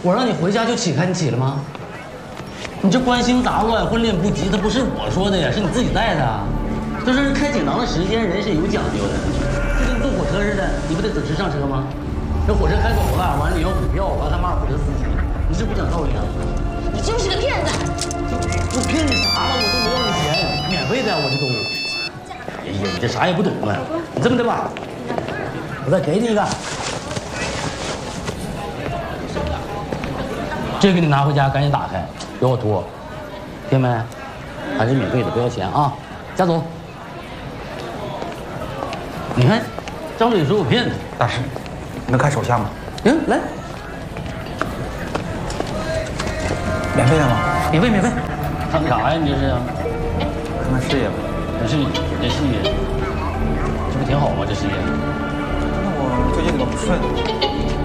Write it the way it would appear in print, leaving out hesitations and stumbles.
我让你回家就起开，你起了吗？你这关心杂乱，婚恋不急，他不是我说的呀，是你自己带的。就是开锦囊的时间，人是有讲究的，就跟坐火车似的，你不得准时上车吗？这火车开走了，完了你要补票，完了还骂火车司机，你是不讲道理啊？ 你就是个骗子！ 我骗你啥了？我都没要你钱，免费的，我这都。哎呀，你这啥也不懂啊！你这么的吧，我再给你一个，这个你拿回家赶紧打开，给我脱，听没？还是免费的，不要钱啊！家走。你看，张嘴说我骗子， 大师，能看手相吗？ 行，来， 免费的吗？ 免费免费。看啥呀？你这是？ 看看事业吧。 不是你这事业，这不挺好吗？这事业。 那我最近怎么不顺？